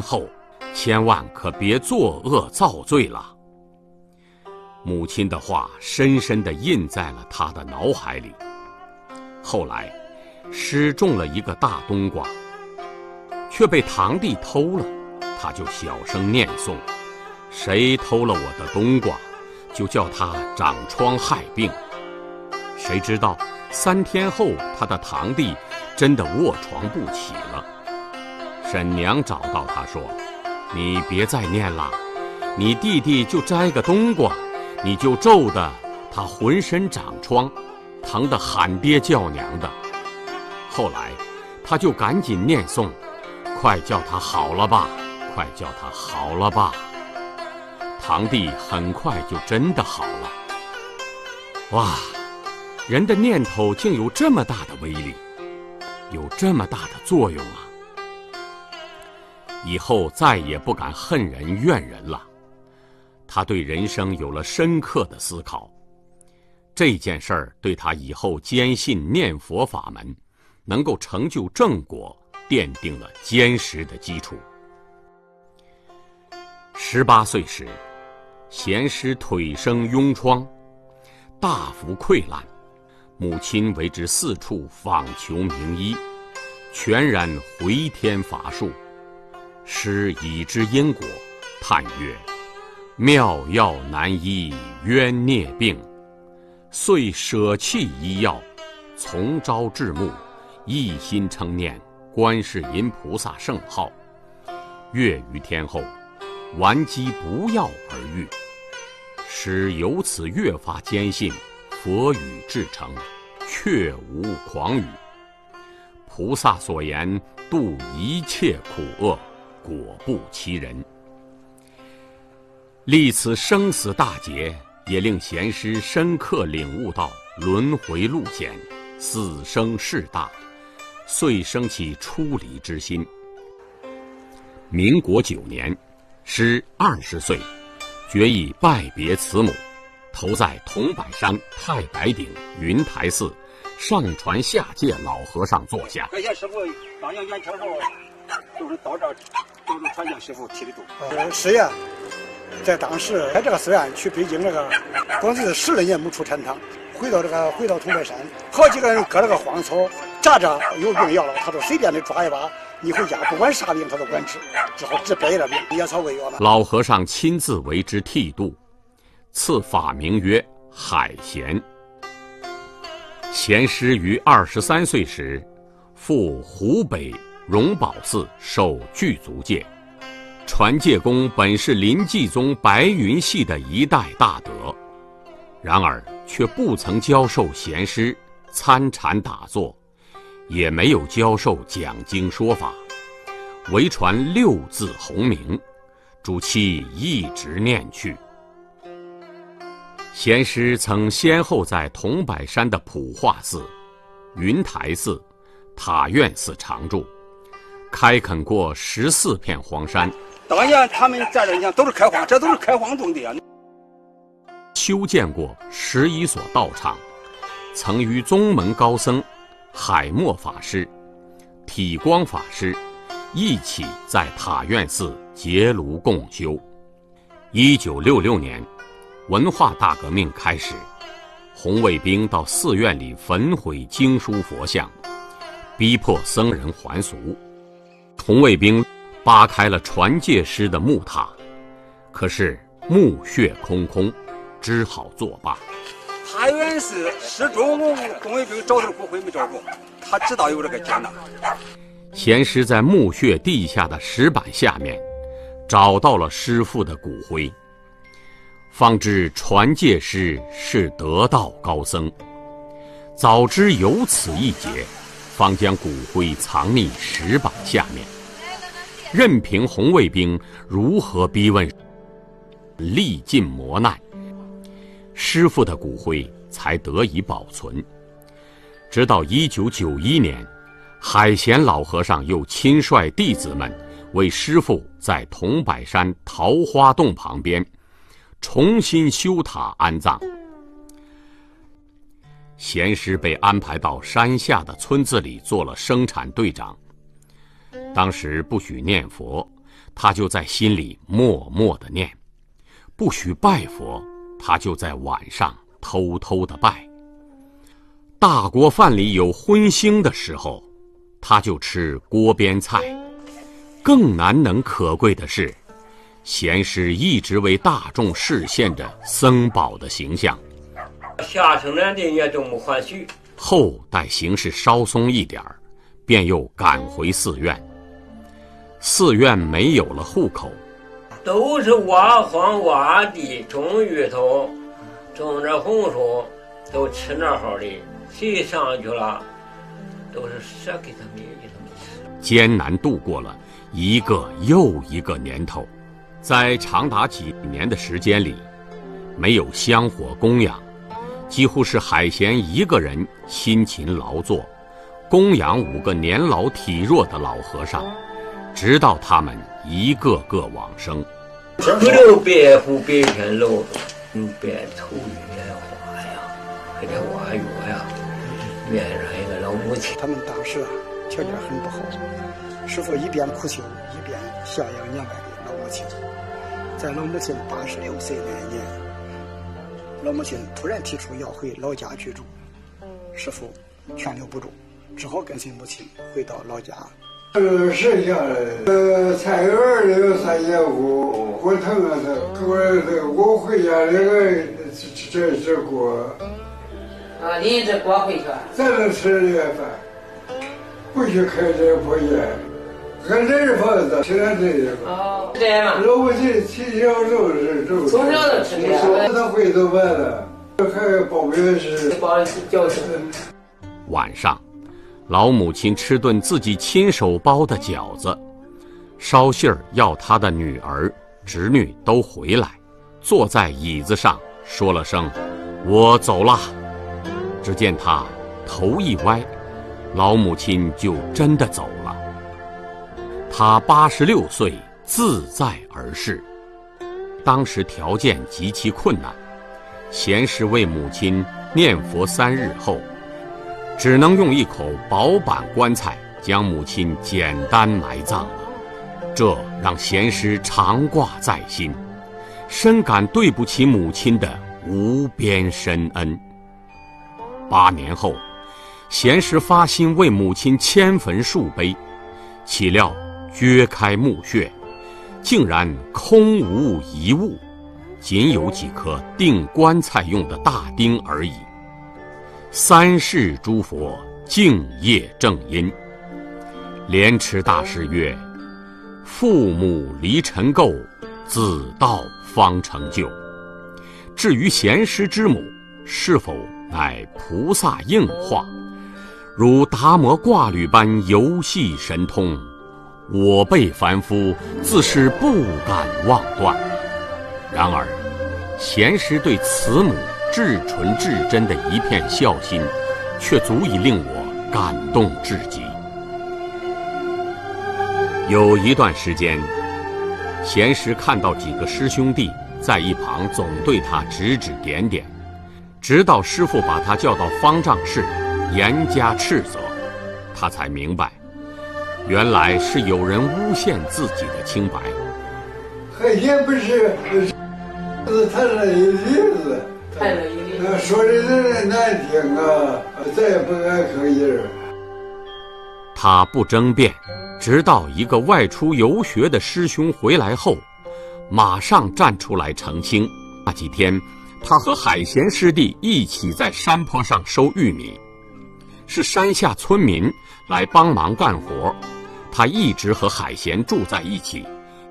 后千万可别作恶造罪了。母亲的话深深地印在了他的脑海里。后来师种了一个大冬瓜，却被堂弟偷了，他就小声念诵：谁偷了我的冬瓜，就叫他长疮害病。谁知道3天后，他的堂弟真的卧床不起了。婶娘找到他说：你别再念了，你弟弟就摘个冬瓜，你就咒得他浑身长疮，疼得喊爹叫娘的。后来他就赶紧念诵：快叫他好了吧，快叫他好了吧。堂弟很快就真的好了。哇，人的念头竟有这么大的威力，有这么大的作用啊！以后再也不敢恨人怨人了。他对人生有了深刻的思考，这件事儿对他以后坚信念佛法门能够成就正果奠定了坚实的基础。18岁时，贤师腿生痈疮，大幅溃烂，母亲为之四处访求名医，全然回天乏术。师已知因果，叹曰：妙药难医冤孽病，遂舍弃医药，从朝至暮，一心称念观世音菩萨圣号。月余天后，顽疾不药而愈。师由此越发坚信佛语至诚，确无诳语。菩萨所言度一切苦厄，果不其人。历此生死大劫，也令贤师深刻领悟到轮回路险，死生事大，遂生起出离之心。民国9年，师20岁，决意拜别慈母，投在桐柏山太白顶云台寺上传下界老和尚座下。 快些师傅当年元朝时候都是到这儿，都是传教师傅提的住。 师爷在当时在这个寺院去北京这个，光是10来年没出禅堂，回到桐柏山，好几个人割了个荒草，扎着有病要了，他都随便的抓一把，你回家不管啥病他都管治，只好治百了病，野草为药嘛。 老和尚亲自为之剃度，赐法名曰海贤。贤师于23岁时，赴湖北荣宝寺受具足戒。传戒公本是临济宗白云系的一代大德，然而却不曾教授贤师参禅打坐，也没有教授讲经说法，唯传6字洪名，主其一直念去。贤师曾先后在桐柏山的普化寺、云台寺、塔院寺常住，开垦过14片荒山。 当年他们在这你看都是开荒，这都是开荒种地啊。 修建过11所道场，曾与宗门高僧海默法师、体光法师一起在塔院寺结庐共修。1966年，文化大革命开始，红卫兵到寺院里焚毁经书佛像，逼迫僧人还俗。红卫兵扒开了传戒师的木塔，可是墓穴空空，只好作罢。 塔院寺始终红卫兵找到骨灰没找着，他知道有这个劫难。 贤师在墓穴地下的石板下面找到了师父的骨灰，方知传戒师是得道高僧，早知有此一劫，方将骨灰藏匿石板下面，任凭红卫兵如何逼问，历尽磨难，师父的骨灰才得以保存。直到1991年，海贤老和尚又亲率弟子们为师父在桐柏山桃花洞旁边重新修塔安葬。贤师被安排到山下的村子里做了生产队长。当时不许念佛， 他就在心里默默地念，不许拜佛，他就在晚上偷偷地拜。大锅饭里有荤腥的时候，他就吃锅边菜。更难能可贵的是，贤师一直为大众示现着僧宝的形象。 下城南的也都没还许。 后待形势稍松一点儿，便又赶回寺院。寺院没有了户口， 都是挖荒挖地种芋头，种着红薯，都吃那好的。谁上去了，都是舍给他们吃。 艰难度过了一个又一个年头，在长达几年的时间里，没有香火供养，几乎是海贤一个人辛勤劳作，供养5个年老体弱的老和尚，直到他们一个个往生。 不留白虎白天露，白头圆花呀，还得挖月呀，院上一个老母亲。 他们当时条件很不好，师父一边苦求，一边孝养年迈的老母亲。在老母亲86岁那年，老母亲突然提出要回老家居住，师父劝留不住，只好跟随母亲回到老家。 剩下的菜园里有3节骨，骨疼啊我回家那个这锅。 啊，拎着锅回去。 咱能吃这饭，不许开这破烟，俺这是房子，吃点这个。 哦，这样嘛。 老母亲从小就是这。 从小就吃这个。 他会做饭的，还包面食。 包饺子。 晚上，老母亲吃顿自己亲手包的饺子，捎信儿要她的女儿、侄女都回来，坐在椅子上说了声“我走了”。只见他头一歪，老母亲就真的走了。他86岁，自在而逝。当时条件极其困难，贤师为母亲念佛3日后，只能用一口薄板棺材将母亲简单埋葬了。这让贤师常挂在心，深感对不起母亲的无边深恩。8年后，贤师发心为母亲迁坟树碑，岂料掘开墓穴，竟然空无一物，仅有几颗钉棺材用的大钉而已。3世诸佛敬业正因。莲池大师曰：父母离尘垢，子道方成就。至于贤师之母是否乃菩萨应化，如达摩挂履般游戏神通，我辈凡夫自是不敢妄断。然而贤师对慈母至纯至真的一片孝心，却足以令我感动至极。有一段时间，贤师看到几个师兄弟在一旁总对他指指点点，直到师父把他叫到方丈室严加斥责，他才明白，原来是有人诬陷自己的清白。 海贤不是谈了一例子，说的人难听啊，再也不敢吭音。 他不争辩，直到一个外出游学的师兄回来后，马上站出来澄清。那几天，他和海贤师弟一起在山坡上收玉米，是山下村民来帮忙干活，他一直和海贤住在一起。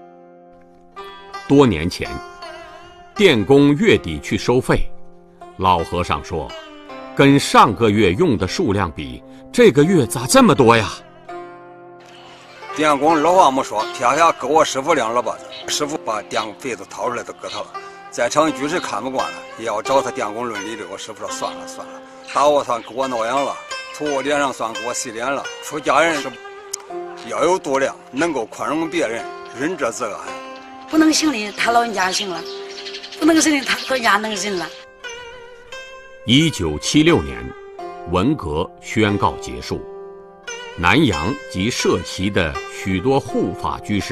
多年前，电工月底去收费，老和尚说，跟上个月用的数量比，这个月咋这么多呀？ 电工老话没说，撇下给我师傅2老把子，师傅把电费都掏出来都给他了。在场居士看不惯了，也要找他电工论理的。我师傅说算了，打我算给我挠痒了，从我脸上算给我洗脸了。出家人是要有度量，能够宽容别人，仁者自安。 不能行的他老人家行了，不能行的他老人家能行了。 1976年，文革宣告结束，南洋及涉旗的许多护法居士